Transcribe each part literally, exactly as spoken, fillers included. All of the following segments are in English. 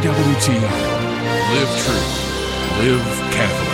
W T N. Live true. Live Catholic.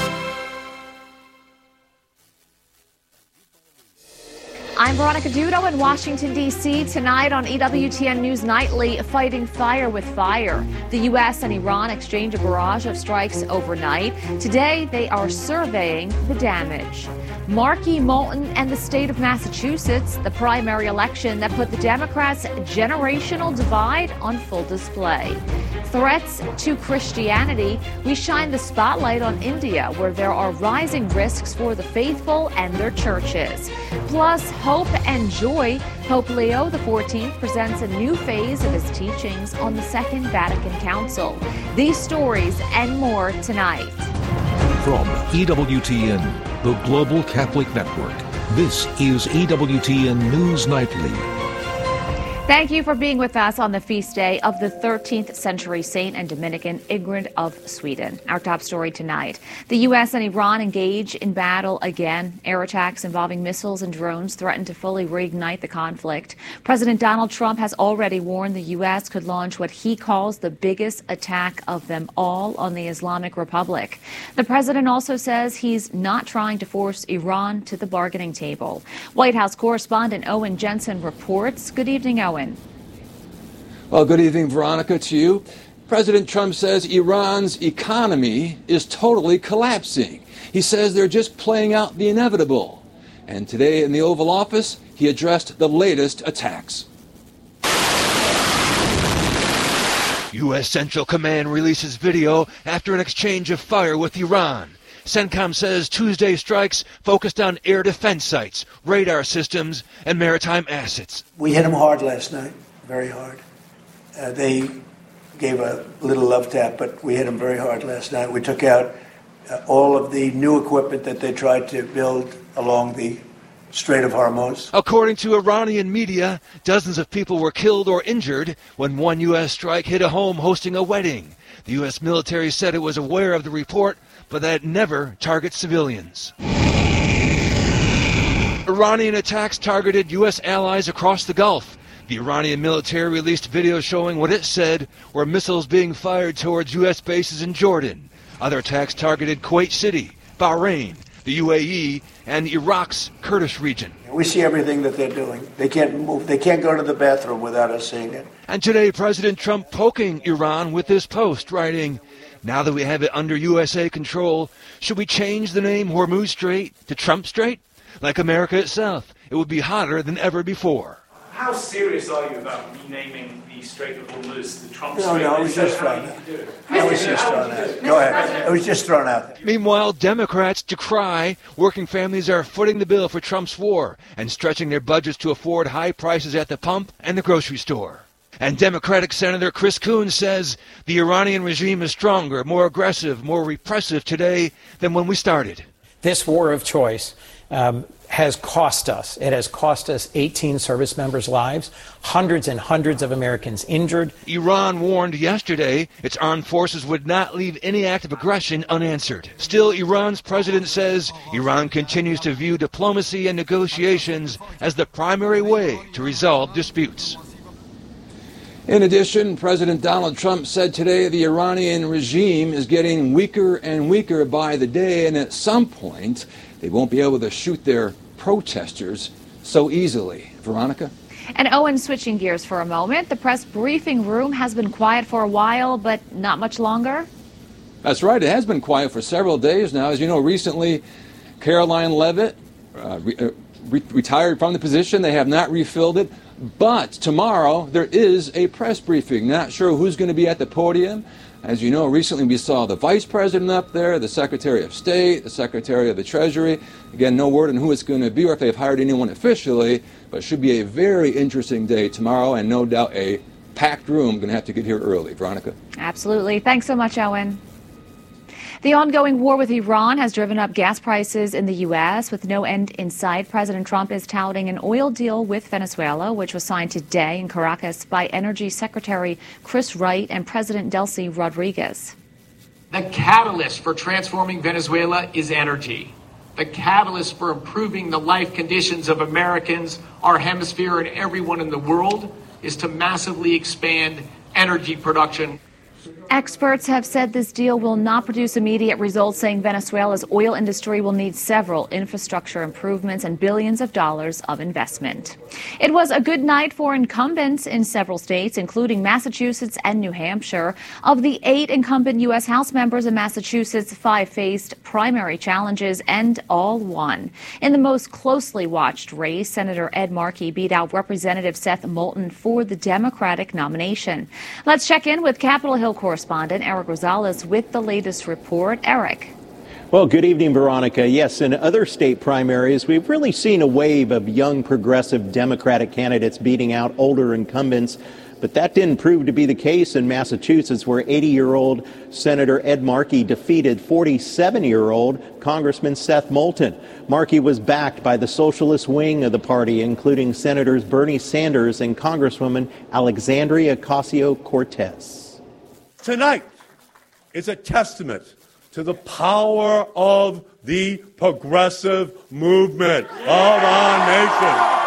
I'm Veronica Dudo in Washington, D C Tonight on E W T N News Nightly, fighting fire with fire. The U S and Iran exchange a barrage of strikes overnight. Today, they are surveying the damage. Markey Moulton and the state of Massachusetts, the primary election that put the Democrats' generational divide on full display. Threats to Christianity, we shine the spotlight on India, where there are rising risks for the faithful and their churches. Plus, hope and joy. Pope Leo the fourteenth presents a new phase of his teachings on the Second Vatican Council. These stories and more tonight. From E W T N, the Global Catholic Network, this is E W T N News Nightly. Thank you for being with us on the feast day of the thirteenth century saint and Dominican Ingrid of Sweden. Our top story tonight. The U S and Iran engage in battle again. Air attacks involving missiles and drones threaten to fully reignite the conflict. President Donald Trump has already warned the U S could launch what he calls the biggest attack of them all on the Islamic Republic. The president also says he's not trying to force Iran to the bargaining table. White House correspondent Owen Jensen reports. Good evening, Owen. Well, good evening, Veronica, to you. President Trump says Iran's economy is totally collapsing. He says they're just playing out the inevitable. And today in the Oval Office, he addressed the latest attacks. U S Central Command releases video after an exchange of fire with Iran. CENTCOM says Tuesday strikes focused on air defense sites, radar systems, and maritime assets. We hit them hard last night, very hard. Uh, they gave a little love tap, but we hit them very hard last night. We took out uh, all of the new equipment that they tried to build along the Strait of Hormuz. According to Iranian media, dozens of people were killed or injured when one U S strike hit a home hosting a wedding. The U S military said it was aware of the report, but that it never targets civilians. Iranian attacks targeted U S allies across the Gulf. The Iranian military released videos showing what it said were missiles being fired towards U S bases in Jordan. Other attacks targeted Kuwait City, Bahrain, the U A E, and Iraq's Kurdish region. We see everything that they're doing. They can't move. They can't go to the bathroom without us seeing it. And today, President Trump poking Iran with this post, writing, "Now that we have it under U S A control, should we change the name Hormuz Strait to Trump Strait? Like America itself, it would be hotter than ever before." How serious are you about renaming the Strait of Hormuz the Trump No, Strait? no, it was just thrown out. It was just thrown out. Go ahead. It was just thrown out. Meanwhile, Democrats decry working families are footing the bill for Trump's war and stretching their budgets to afford high prices at the pump and the grocery store. And Democratic Senator Chris Coons says the Iranian regime is stronger, more aggressive, more repressive today than when we started. This war of choice um, has cost us. It has cost us eighteen service members' lives, hundreds and hundreds of Americans injured. Iran warned yesterday its armed forces would not leave any act of aggression unanswered. Still, Iran's president says Iran continues to view diplomacy and negotiations as the primary way to resolve disputes. In addition, President Donald Trump said today the Iranian regime is getting weaker and weaker by the day, and at some point they won't be able to shoot their protesters so easily. Veronica? And Owen, switching gears for a moment, the press briefing room has been quiet for a while, but not much longer. That's right. It has been quiet for several days now. As you know, recently Caroline Leavitt uh, re- uh, re- retired from the position. They have not refilled it. But tomorrow there is a press briefing. Not sure who's going to be at the podium. As you know, recently we saw the Vice President up there, the Secretary of State, the Secretary of the Treasury. Again, no word on who it's going to be or if they've hired anyone officially, but it should be a very interesting day tomorrow and no doubt a packed room. Going to have to get here early. Veronica? Absolutely. Thanks so much, Owen. The ongoing war with Iran has driven up gas prices in the U S with no end in sight. President Trump is touting an oil deal with Venezuela, which was signed today in Caracas by Energy Secretary Chris Wright and President Delcy Rodriguez. The catalyst for transforming Venezuela is energy. The catalyst for improving the life conditions of Americans, our hemisphere, and everyone in the world is to massively expand energy production. Experts have said this deal will not produce immediate results, saying Venezuela's oil industry will need several infrastructure improvements and billions of dollars of investment. It was a good night for incumbents in several states, including Massachusetts and New Hampshire. Of the eight incumbent U S House members in Massachusetts, five faced primary challenges and all won. In the most closely watched race, Senator Ed Markey beat out Representative Seth Moulton for the Democratic nomination. Let's check in with Capitol Hill correspondent Eric Rosales with the latest report. Eric. Well, good evening, Veronica. Yes, in other state primaries, we've really seen a wave of young progressive Democratic candidates beating out older incumbents. But that didn't prove to be the case in Massachusetts, where eighty-year-old Senator Ed Markey defeated forty-seven-year-old Congressman Seth Moulton. Markey was backed by the socialist wing of the party, including Senators Bernie Sanders and Congresswoman Alexandria Ocasio-Cortez. Tonight is a testament to the power of the progressive movement of our nation.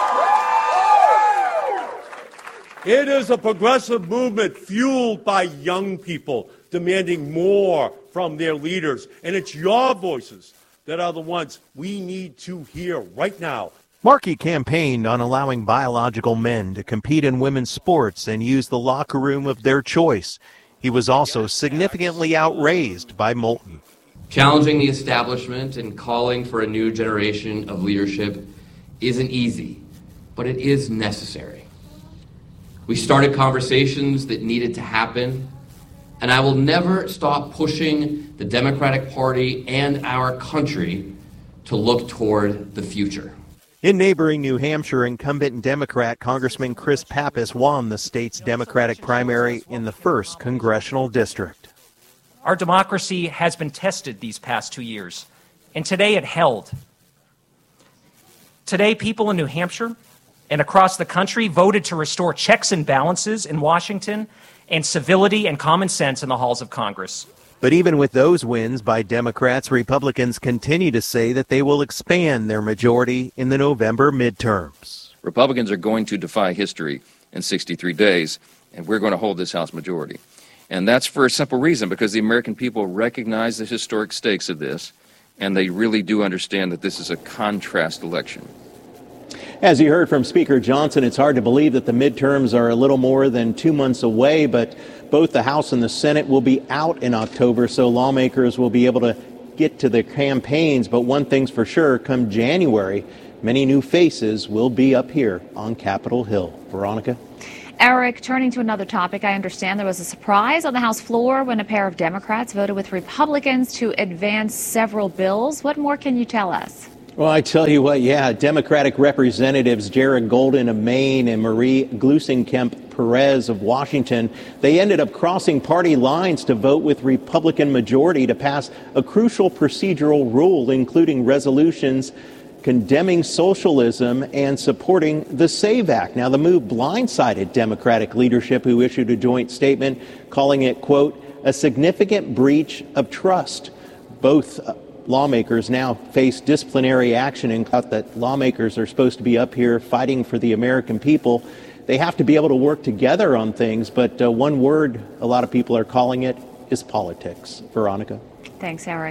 It is a progressive movement fueled by young people demanding more from their leaders. And it's your voices that are the ones we need to hear right now. Markey campaigned on allowing biological men to compete in women's sports and use the locker room of their choice. He was also significantly outraised by Moulton. Challenging the establishment and calling for a new generation of leadership isn't easy, but it is necessary. We started conversations that needed to happen, and I will never stop pushing the Democratic Party and our country to look toward the future. In neighboring New Hampshire, incumbent Democrat Congressman Chris Pappas won the state's Democratic primary in the first congressional district. Our democracy has been tested these past two years, and today it held. Today, people in New Hampshire and across the country voted to restore checks and balances in Washington and civility and common sense in the halls of Congress. But even with those wins by Democrats, Republicans continue to say that they will expand their majority in the November midterms. Republicans are going to defy history in sixty-three days, and we're going to hold this House majority. And that's for a simple reason, because the American people recognize the historic stakes of this, and they really do understand that this is a contrast election. As you heard from Speaker Johnson, it's hard to believe that the midterms are a little more than two months away, but both the House and the Senate will be out in October, so lawmakers will be able to get to their campaigns. But one thing's for sure, come January, many new faces will be up here on Capitol Hill. Veronica? Eric, turning to another topic, I understand there was a surprise on the House floor when a pair of Democrats voted with Republicans to advance several bills. What more can you tell us? Well, I tell you what, yeah, Democratic Representatives Jared Golden of Maine and Marie Gluesenkamp Perez of Washington, they ended up crossing party lines to vote with Republican majority to pass a crucial procedural rule, including resolutions condemning socialism and supporting the SAVE Act. Now, the move blindsided Democratic leadership, who issued a joint statement calling it, quote, a significant breach of trust. Both uh, lawmakers now face disciplinary action, and that lawmakers are supposed to be up here fighting for the American people. They have to be able to work together on things, but uh, one word a lot of people are calling it is politics. Veronica? Thanks, Eric.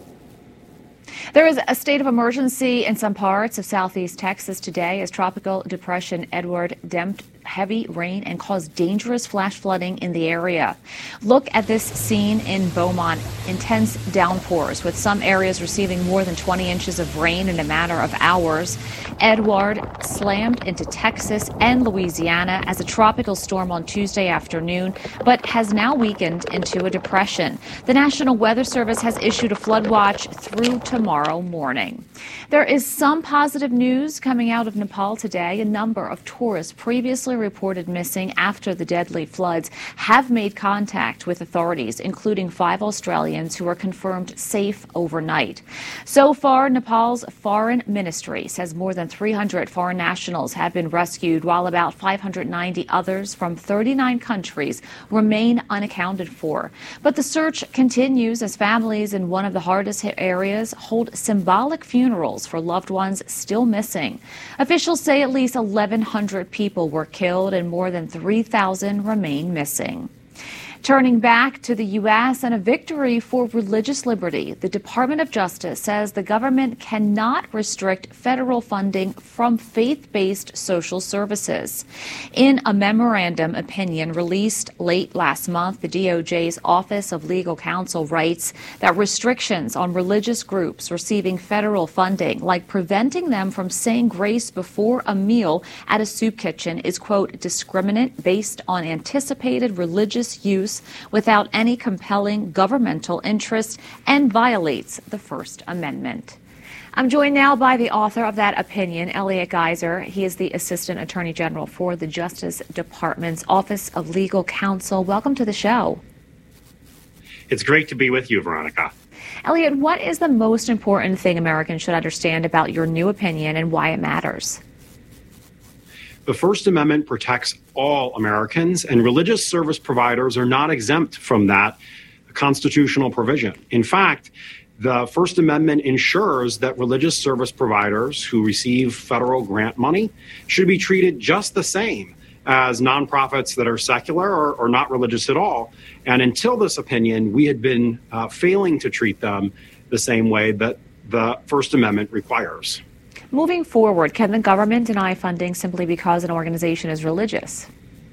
There is a state of emergency in some parts of southeast Texas today as Tropical Depression Edward dumped heavy rain and caused dangerous flash flooding in the area. Look at this scene in Beaumont. Intense downpours, with some areas receiving more than twenty inches of rain in a matter of hours. Edward slammed into Texas and Louisiana as a tropical storm on Tuesday afternoon, but has now weakened into a depression. The National Weather Service has issued a flood watch through tomorrow morning. There is some positive news coming out of Nepal today. A number of tourists previously reported missing after the deadly floods have made contact with authorities, including five Australians who were confirmed safe overnight. So far, Nepal's foreign ministry says more than three hundred foreign nationals have been rescued, while about five hundred ninety others from thirty-nine countries remain unaccounted for. But the search continues as families in one of the hardest hit areas hold symbolic funerals for loved ones still missing. Officials say at least eleven hundred people were killed and more than three thousand remain missing. Turning back to the U S and a victory for religious liberty, the Department of Justice says the government cannot restrict federal funding from faith-based social services. In a memorandum opinion released late last month, the D O J's Office of Legal Counsel writes that restrictions on religious groups receiving federal funding, like preventing them from saying grace before a meal at a soup kitchen, is, quote, discriminate based on anticipated religious use without any compelling governmental interest and violates the First Amendment. I'm joined now by the author of that opinion, Elliot Geiser. He is the Assistant Attorney General for the Justice Department's Office of Legal Counsel. Welcome to the show. It's great to be with you, Veronica. Elliot, what is the most important thing Americans should understand about your new opinion and why it matters? The First Amendment protects all Americans, and religious service providers are not exempt from that constitutional provision. In fact, the First Amendment ensures that religious service providers who receive federal grant money should be treated just the same as nonprofits that are secular or, or not religious at all. And until this opinion, we had been uh, failing to treat them the same way that the First Amendment requires. Moving forward, can the government deny funding simply because an organization is religious?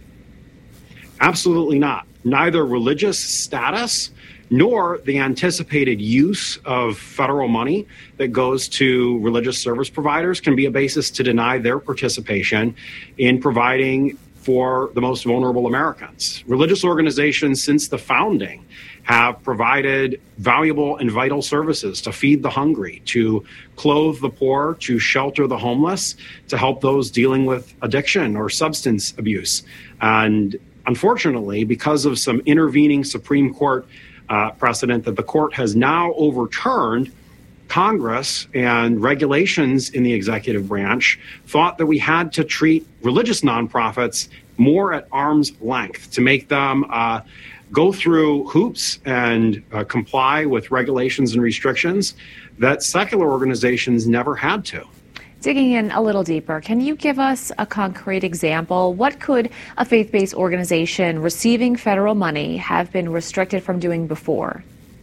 Absolutely not. Neither religious status nor the anticipated use of federal money that goes to religious service providers can be a basis to deny their participation in providing for the most vulnerable Americans. Religious organizations since the founding have provided valuable and vital services to feed the hungry, to clothe the poor, to shelter the homeless, to help those dealing with addiction or substance abuse. And unfortunately, because of some intervening Supreme Court uh, precedent that the court has now overturned, Congress and regulations in the executive branch thought that we had to treat religious nonprofits more at arm's length, to make them uh, go through hoops and uh, comply with regulations and restrictions that secular organizations never had to. Digging in a little deeper, can you give us a concrete example? What could a faith-based organization receiving federal money have been restricted from doing before?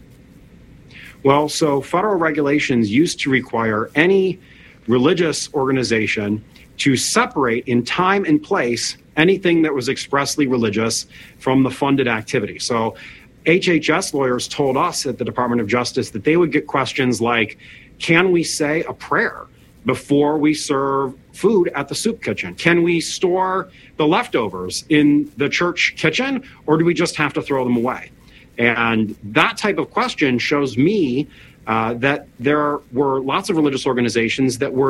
Well, so federal regulations used to require any religious organization to separate in time and place anything that was expressly religious from the funded activity. So H H S lawyers told us at the Department of Justice that they would get questions like, can we say a prayer before we serve food at the soup kitchen? Can we store the leftovers in the church kitchen, or do we just have to throw them away? And that type of question shows me uh, that there were lots of religious organizations that were